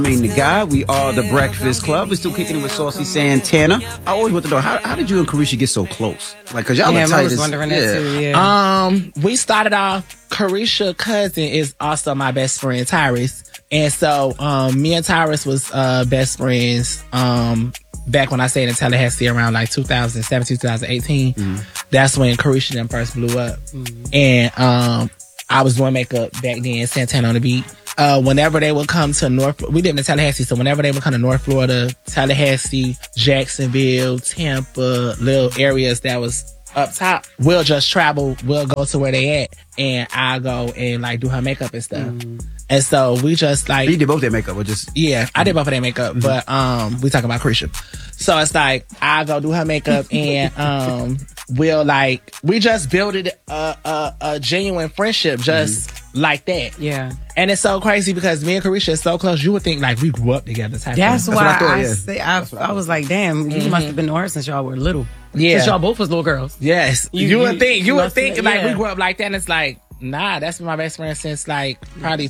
The guy, we are the Breakfast Club. We're still kicking it with Saucy Santana. I always want to know, how did you and Carisha get so close? Like, cause y'all are tight. I was wondering that too, yeah. We started off, Carisha's cousin is also my best friend, Tyrus. And so, me and Tyrus was, best friends, back when I stayed in Tallahassee around like 2017, 2018. Mm-hmm. That's when Carisha then first blew up. Mm-hmm. And, I was doing makeup back then, Santana on the Beat. Whenever they would come to we lived in Tallahassee, so whenever they would come to North Florida, Tallahassee, Jacksonville, Tampa, little areas that was up top, we'll just travel, we'll go to where they at, and I'll go and like do her makeup and stuff. And so we just like... You did both their makeup or just... Yeah, I did both of their makeup, but we talking about Carisha. So it's like, I'll go do her makeup and we just built a genuine friendship just like that. Yeah. And it's so crazy because me and Carisha are so close, you would think like we grew up together type That's thing. why I was like, damn, you must have been to her since y'all were little. Yeah. Since y'all both was little girls. Yes. You would think like yeah. we grew up like that, and it's like, nah, that's been my best friend since like probably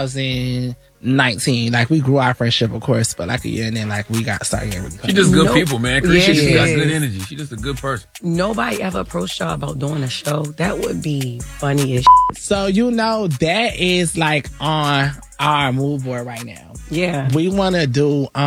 2019. Like we grew our friendship, of course, but like a year and then like we got started getting really close. She just good people, man. Carisha, she got is. good energy. She just a good person. Nobody ever approached y'all about doing a show. That would be funny as So that is like on our mood board right now. Yeah. We want to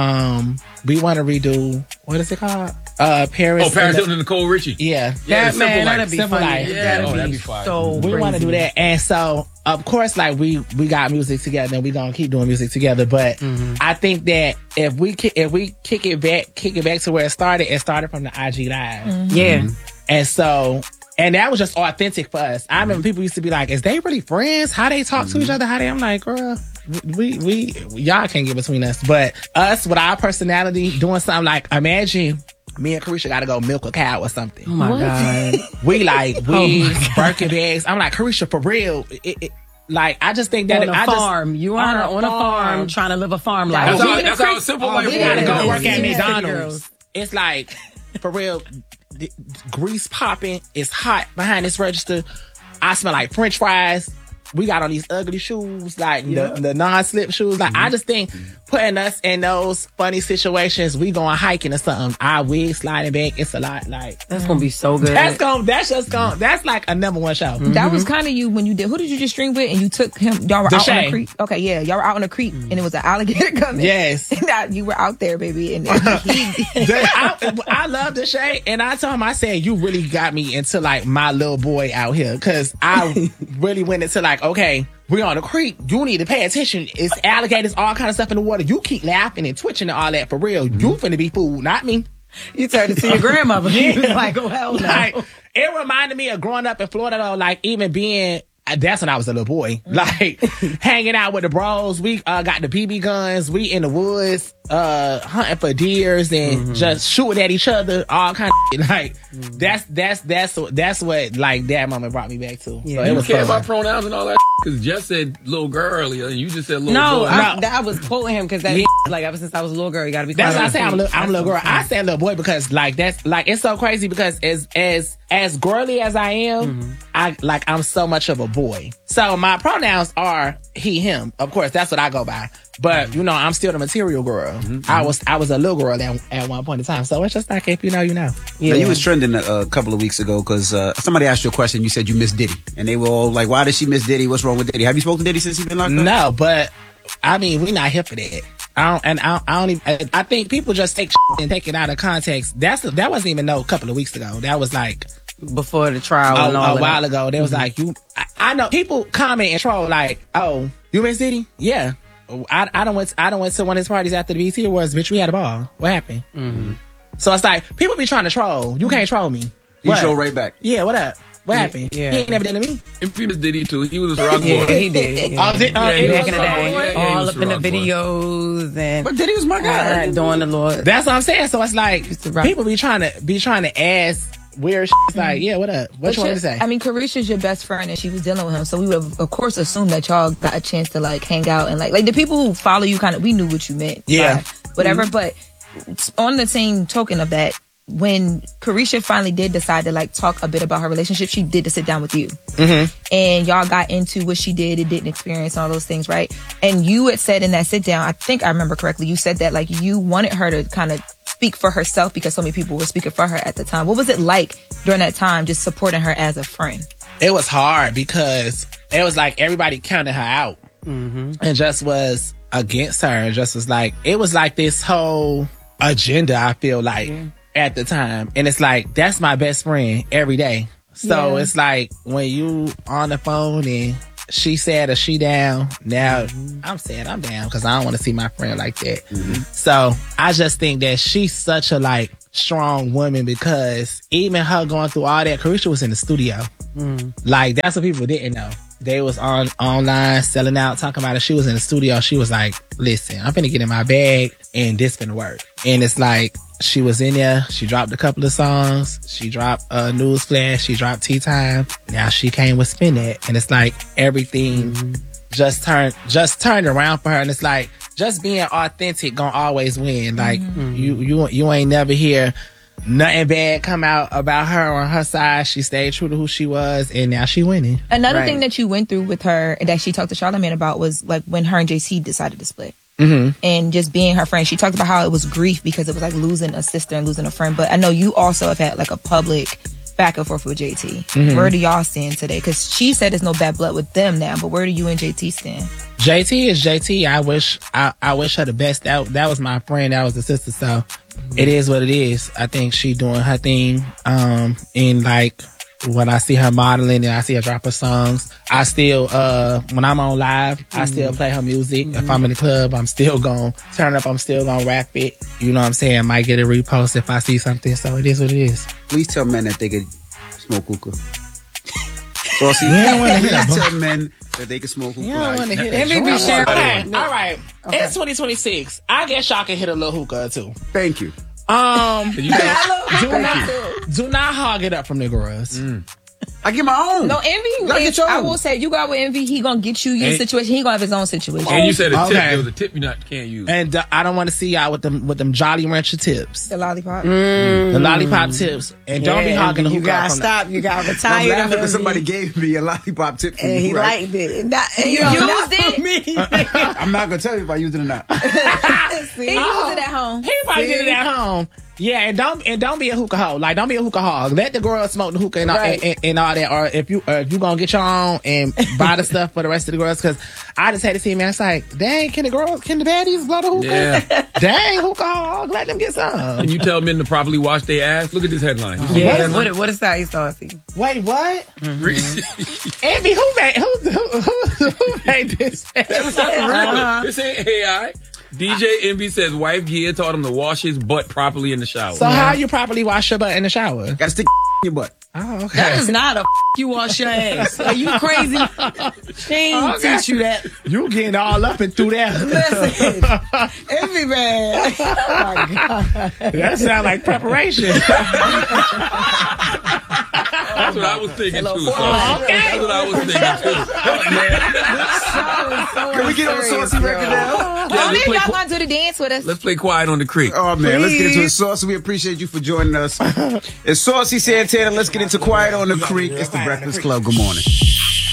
redo, what is it called? Paris Hilton and Nicole Richie. Yeah. That man, that'd be Simple funny. Life. Yeah, that'd be fire. So we want to do that. And so, of course, like we got music together and we gonna keep doing music together. But I think that if we kick it back to where it started from the IG Live. Yeah. And so, and that was just authentic for us. I remember people used to be like, is they really friends? How they talk to each other? I'm like, girl, we y'all can't get between us. But us with our personality doing something like, imagine me and Carisha gotta go milk a cow or something. Oh my God. We Birkin bags. I'm like, Carisha, for real. Like, I just think that on a farm. You are on a farm trying to live a farm life. That's how simple life We gotta go is. work at McDonald's. It's like, for real, the grease popping. It's hot behind this register. I smell like French fries. We got on these ugly shoes, like the non-slip shoes. Like, I just think putting us in those funny situations, we going hiking or something, our wig sliding back, it's a lot. Like, that's gonna be so good. That's like a number one show. That was kind of you when you did. Who did you just stream with? And you took him. Y'all were out on the creek. Okay, yeah, y'all were out on the creek, and it was an alligator coming. Yes, and you were out there, baby. And I love Deshae, and I told him, I said, you really got me into like my little boy out here, because I really went into like, okay, we're on the creek. You need to pay attention. It's alligators, all kind of stuff in the water. You keep laughing and twitching and all that. For real, you finna be fooled, not me. You turned to see your grandmother. You was like, oh, hell no. Like, it reminded me of growing up in Florida, though, like even being... That's when I was a little boy. Like, hanging out with the bros. We got the BB guns. We in the woods, hunting for deers and just shooting at each other. All kind of shit. Like, that's what, like, that moment brought me back to. Yeah. So You care about pronouns and all that? Because Jess said little girl earlier, and you just said little boy. I was quoting him because like, ever since I was a little girl, you gotta be quiet. That's why I say I'm a little girl. I say little boy because, like, that's, like, it's so crazy because as girly as I am, I'm so much of a boy. So my pronouns are he, him. Of course, that's what I go by. But, you know, I'm still the material girl. I was a little girl at one point in time. So it's just like, if you know, you know. Yeah, you was trending a couple of weeks ago because somebody asked you a question. You said you miss Diddy. And they were all like, why did she miss Diddy? What's wrong with Diddy? Have you spoken to Diddy since he's been locked up? No, but, I mean, we not here for that. I think people just take shit and take it out of context. That wasn't even a couple of weeks ago. That was like... Before the trial a while ago. They was like, I know people comment and troll like, oh, you miss Diddy? Yeah. I don't went to one of his parties after the BET Awards, bitch. We had a ball. What happened? So it's like, people be trying to troll. You can't troll me. You troll right back. Yeah, what up? What happened? Yeah. He ain't never done to me. And he miss Diddy too. He was a rock boy. Yeah, he did. Back in the day. Yeah, All up in the videos and But Diddy was my guy. doing the Lord. That's what I'm saying. So it's like, people be trying to ask weird shit. It's like, yeah, what up? What you want me to say? I mean, Carisha's your best friend, and she was dealing with him, so we would of course assume that y'all got a chance to like hang out and like the people who follow you we knew what you meant. Yeah. Whatever. But on the same token of that, when Caresha finally did decide to like talk a bit about her relationship, she did to sit down with you. And y'all got into what she did and didn't experience, all those things, right? And you had said in that sit down, I think I remember correctly, you said that like you wanted her to kind of speak for herself because so many people were speaking for her at the time. What was it like during that time, just supporting her as a friend? It was hard because it was like everybody counted her out and just was against her, and just was like, it was like this whole agenda, I feel like, at the time. And it's like, that's my best friend every day. So it's like when you on the phone and she sad or she down, now I'm sad I'm down because I don't want to see my friend like that. So I just think that she's such a like strong woman, because even her going through all that, Caresha was in the studio. Like, that's what people didn't know. They was online selling out, talking about it. She was in the studio. She was like, listen, I'm finna get in my bag and this finna work. And it's like, she was in there. She dropped a couple of songs. She dropped Newsflash. She dropped Tea Time. Now she came with Spin That. And it's like everything just turned around for her. And it's like, just being authentic gonna always win. Like, you ain't never hear nothing bad come out about her on her side. She stayed true to who she was, and now she winning. Another thing that you went through with her and that she talked to Charlamagne about was like when her and JC decided to split. And just being her friend. She talked about how it was grief because it was like losing a sister and losing a friend. But I know you also have had like a public back and forth with JT. Where do y'all stand today? Because she said there's no bad blood with them now, but where do you and JT stand? JT is JT. I wish her the best. That was my friend. That was the sister. So it is what it is. I think she doing her thing. And like when I see her modeling and I see her drop her songs, I still when I'm on live, I still play her music. If I'm in the club, I'm still gonna turn up. I'm still gonna rap it. You know what I'm saying? I might get a repost if I see something. So it is what it is. Please tell men that they could smoke hookah. Well, see, please tell men that they can smoke hookah. You don't want to hear that. Okay. All right. It's 2026. I guess y'all can hit a little hookah too. Thank you. Do not hog it up from the girls. I get my own. No, Envy. I will say, you got with Envy, he gonna get you your situation. He gonna have his own situation. And you said a tip. There was a tip you can't use. And I don't want to see y'all with them Jolly Rancher tips. The lollipop. The lollipop tips. And don't be hogging the hookah. You gotta stop. You gotta retire. I'm laughing because somebody gave me a lollipop tip from and you, he liked it. You used it? Me. I'm not gonna tell you if I used it or not. He used it at home. He probably did it at home. Yeah, and don't be a hookah hoe. Like, don't be a hookah hog. Let the girls smoke the hookah and all that. Or if you gonna get your own and buy the stuff for the rest of the girls, because I just had to see, man. It's like, dang, can the baddies blow the hookah? Yeah. Dang, hookah hog, let them get some. And you tell men to properly wash their ass. Look at this headline. Yeah. What is that, Saucy? Wait, what? Envy, who made this? This ain't AI. DJ Envy says wife Gia taught him to wash his butt properly in the shower. So how you properly wash your butt in the shower? Gotta stick in your butt. Oh, okay. That is not a you wash your ass. Are you crazy? She ain't teach you that. You getting all up and through that. Listen, Envy man. Oh my God. That sounds like preparation. That's what I was thinking too. That's what I was thinking too. Can we get on a Saucy record now? Oh, maybe y'all gonna do the dance with us. Let's play Quiet on the Creek. Oh man, let's get into it. Saucy, we appreciate you for joining us. It's Saucy Santana. Let's get into Quiet on the Creek. It's the Breakfast Club. Good morning.